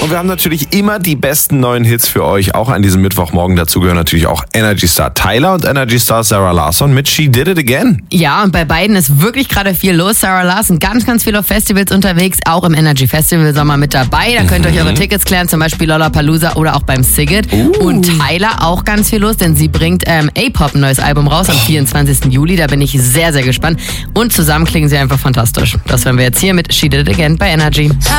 Und wir haben natürlich immer die besten neuen Hits für euch, auch an diesem Mittwochmorgen. Dazu gehören natürlich auch Energy Star Tyler und Energy Star Sarah Larsson mit She Did It Again. Ja, und bei beiden ist wirklich gerade viel los. Sarah Larsson ganz, ganz viel auf Festivals unterwegs, auch im Energy Festival Sommer mit dabei. Da könnt ihr euch eure Tickets klären, zum Beispiel Lollapalooza oder auch beim Sigget. Und Tyler auch ganz viel los, denn sie bringt A-Pop ein neues Album raus am 24. Juli. Da bin ich sehr, sehr gespannt. Und zusammen klingen sie einfach fantastisch. Das hören wir jetzt hier mit She Did It Again bei Energy.